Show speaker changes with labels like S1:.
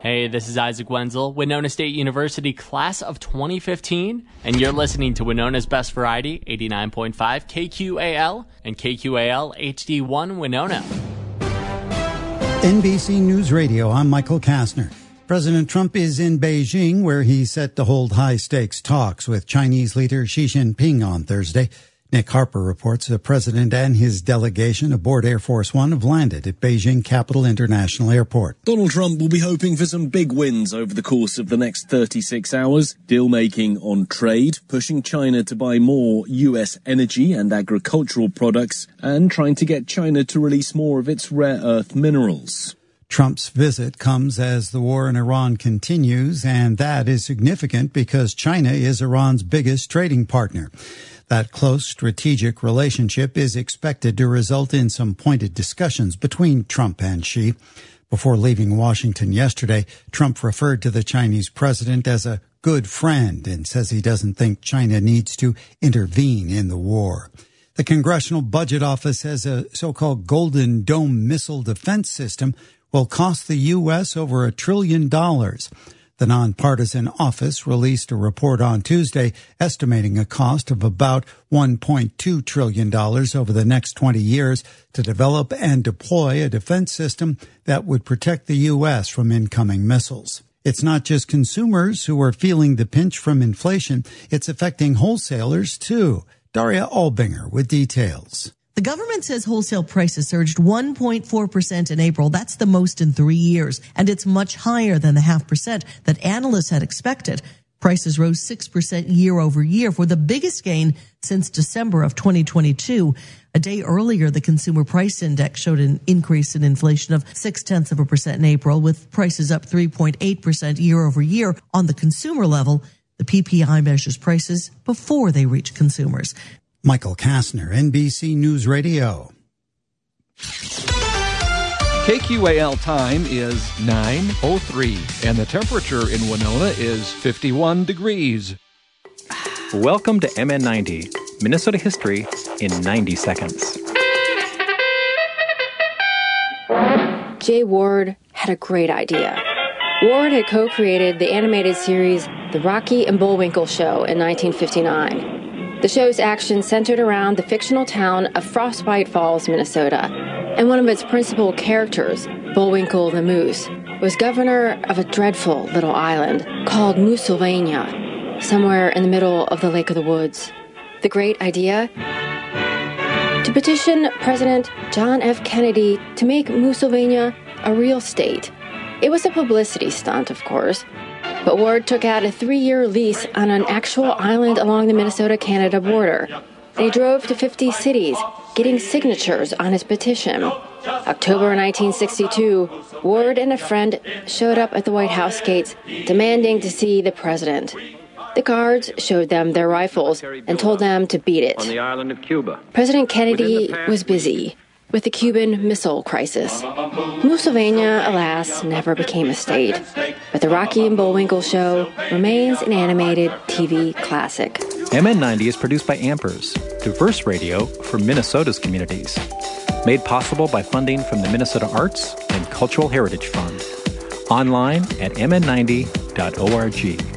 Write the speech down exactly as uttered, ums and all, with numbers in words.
S1: Hey, this is Isaac Wenzel, Winona State University class of twenty fifteen, and you're listening to Winona's Best Variety, eighty-nine point five K Q A L and K Q A L H D one Winona.
S2: N B C News Radio, I'm Michael Kastner. President Trump is in Beijing, where he's set to hold high-stakes talks with Chinese leader Xi Jinping on Thursday. Nick Harper reports the president and his delegation aboard Air Force One have landed at Beijing Capital International Airport.
S3: Donald Trump will be hoping for some big wins over the course of the next thirty-six hours. Deal-making on trade, pushing China to buy more U S energy and agricultural products, and trying to get China to release more of its rare earth minerals.
S2: Trump's visit comes as the war in Iran continues, and that is significant because China is Iran's biggest trading partner. That close strategic relationship is expected to result in some pointed discussions between Trump and Xi. Before leaving Washington yesterday, Trump referred to the Chinese president as a good friend and says he doesn't think China needs to intervene in the war. The Congressional Budget Office says a so-called Golden Dome missile defense system will cost the U S over a trillion dollars. The nonpartisan office released a report on Tuesday estimating a cost of about one point two trillion dollars over the next twenty years to develop and deploy a defense system that would protect the U S from incoming missiles. It's not just consumers who are feeling the pinch from inflation. It's affecting wholesalers, too. Daria Albinger with details.
S4: The government says wholesale prices surged one point four percent in April. That's the most in three years, and it's much higher than the half percent that analysts had expected. Prices rose six percent year over year for the biggest gain since December of twenty twenty-two. A day earlier, the Consumer Price Index showed an increase in inflation of six-tenths of a percent in April, with prices up three point eight percent year over year. On the consumer level, the P P I measures prices before they reach consumers.
S2: Michael Kastner, N B C News Radio.
S5: K Q A L time is nine oh three, and the temperature in Winona is fifty-one degrees.
S6: Welcome to M N ninety, Minnesota history in ninety seconds.
S7: Jay Ward had a great idea. Ward had co-created the animated series The Rocky and Bullwinkle Show in nineteen fifty-nine. The show's action centered around the fictional town of Frostbite Falls, Minnesota, and one of its principal characters, Bullwinkle the Moose, was governor of a dreadful little island called Moosylvania, somewhere in the middle of the Lake of the Woods. The great idea? To petition President John F. Kennedy to make Moosylvania a real state. It was a publicity stunt, of course, but Ward took out a three-year lease on an actual island along the Minnesota-Canada border. And he drove to fifty cities, getting signatures on his petition. October nineteen sixty-two, Ward and a friend showed up at the White House gates, demanding to see the president. The guards showed them their rifles and told them to beat it.
S8: On the island of Cuba.
S7: President Kennedy was busy with the Cuban Missile Crisis. Moosylvania, alas, never became a state, but the Rocky and Bullwinkle Show remains an animated T V classic.
S6: M N ninety is produced by Ampers, diverse radio for Minnesota's communities. Made possible by funding from the Minnesota Arts and Cultural Heritage Fund. Online at m n ninety dot org.